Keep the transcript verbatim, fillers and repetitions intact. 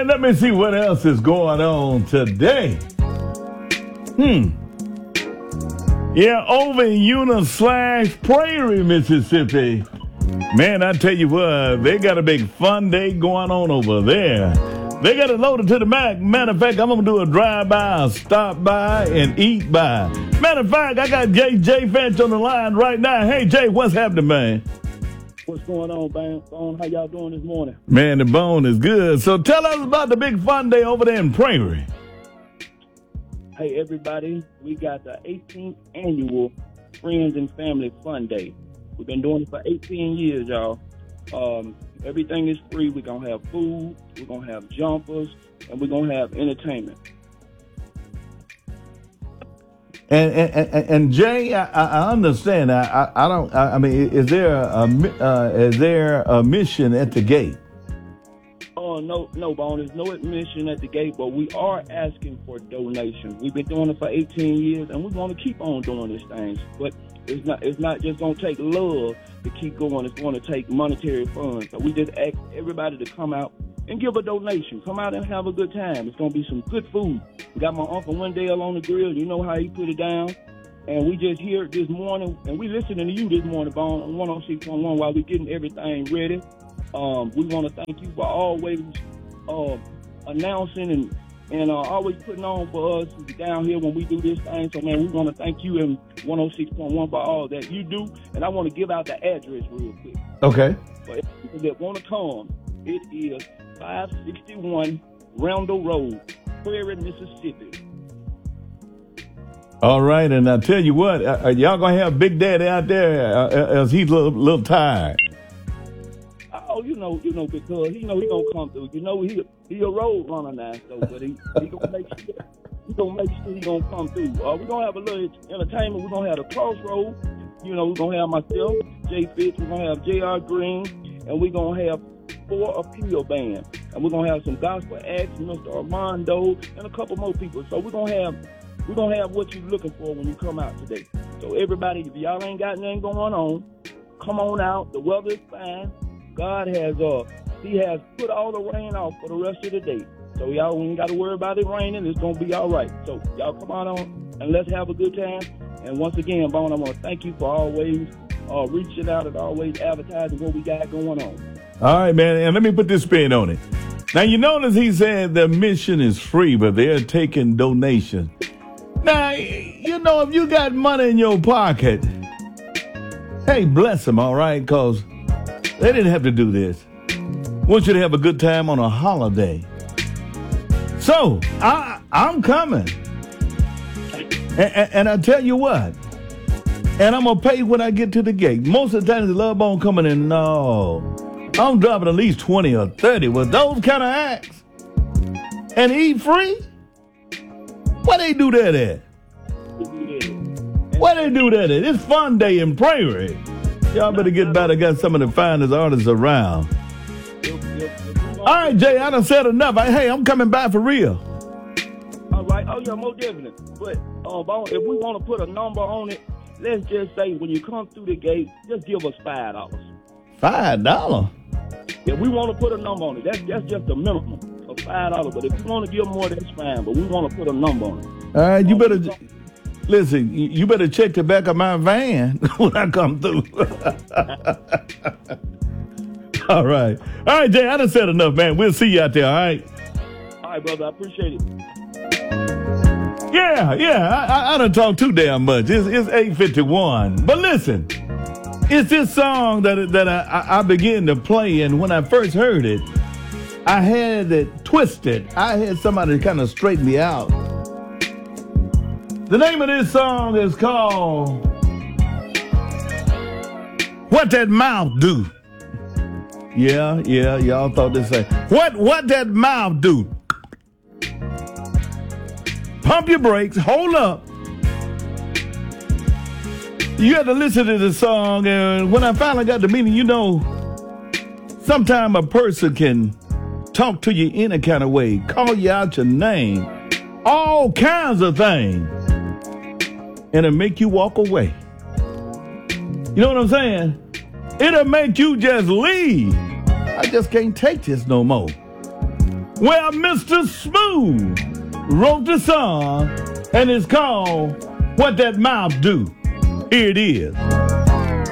man, let me see what else is going on today. Hmm. Yeah, over in Una slash Prairie, Mississippi. Man, I tell you what, they got a big fun day going on over there. They got it loaded to the max. Matter of fact, I'm going to do a drive-by, a stop-by, and eat-by. Matter of fact, I got J J Finch on the line right now. Hey, Jay, what's happening, man? What's going on, Bone? How y'all doing this morning? Man, the bone is good. So tell us about the big fun day over there in Prairie. Hey, everybody. We got the eighteenth annual Friends and Family Fun Day. We've been doing it for eighteen years, y'all. Um, everything is free. We're going to have food. We're going to have jumpers. And we're going to have entertainment. And and, and, and Jay, I, I understand. I, I, I don't. I, I mean, is there a uh, is there a mission at the gate? Oh no, no, Bone. There's no admission at the gate, but we are asking for donations. We've been doing it for eighteen years, and we want to keep on doing these things. But it's not. It's not just gonna take love to keep going. It's going to take monetary funds. So we just ask everybody to come out and give a donation. Come out and have a good time. It's going to be some good food. We got my Uncle Wendell on the grill. You know how he put it down. And we just hear it this morning, and we listening to you this morning, Bone, on one oh six point one while we getting everything ready. Um, we want to thank you for always uh, announcing and, and uh, always putting on for us down here when we do this thing. So, man, we want to thank you in one oh six point one for all that you do. And I want to give out the address real quick. Okay. For people that want to come, it is five sixty-one Roundel Road, Prairie, Mississippi. All right, and I tell you what, uh, y'all gonna have Big Daddy out there uh, as he's a little, little tired. Oh, you know, you know, because he know he gonna come through. You know, he he a road runner now, so but he he gonna make sure he gonna make sure he gonna come through. Uh, we're gonna have a little entertainment. We're gonna have the Crossroad. You know, we're gonna have myself, Jay Fitch. We're gonna have J R Green, and we're gonna have four appeal bands, and we're gonna have some gospel acts, Mister Armando, and a couple more people. So we're gonna have we're gonna have what you're looking for when you come out today. So everybody, if y'all ain't got nothing going on, come on out. The weather is fine. God has uh He has put all the rain off for the rest of the day. So y'all ain't got to worry about it raining. It's gonna be all right. So y'all come on on and let's have a good time. And once again, Bone, I want to thank you for always uh, reaching out and always advertising what we got going on. All right, man, and let me put this spin on it. Now, you notice he said the mission is free, but they're taking donations. Now, you know, if you got money in your pocket, hey, bless them, all right, because they didn't have to do this. Want you to have a good time on a holiday. So, I, I'm coming. And, and, and I tell you what, and I'm going to pay when I get to the gate. Most of the time, the Love Bone coming in, no. I'm dropping at least twenty or thirty with those kind of acts. And eat free? Where they do that at? Where they do that at? It's Fun Day in Prairie. Y'all better get by to got some of the finest artists around. All right, Jay, I done said enough. I, hey, I'm coming by for real. All right. Oh, yeah, most definitely. But uh, Bone, if we want to put a number on it, let's just say when you come through the gate, just give us five dollars. Five dollars? If we want to put a number on it, that's, that's just a minimum of five dollars. But if you want to give more, that's fine. But we want to put a number on it. All right, you better, listen, you better check the back of my van when I come through. All right. All right, Jay, I done said enough, man. We'll see you out there, all right? All right, brother, I appreciate it. Yeah, yeah, I, I, I done talked too damn much. It's, it's eight fifty-one. But listen, it's this song that that I, I began to play, and when I first heard it, I had it twisted. I had somebody kind of straighten me out. The name of this song is called What That Mouth Do. Yeah, yeah, y'all thought this thing. What, what that mouth do? Pump your brakes, hold up. You had to listen to the song, and when I finally got the meaning, you know, sometimes a person can talk to you in a kind of way, call you out your name, all kinds of things, and it'll make you walk away. You know what I'm saying? It'll make you just leave. I just can't take this no more. where Mister Smooth wrote the song, and it's called What That Mouth Do. Here it is.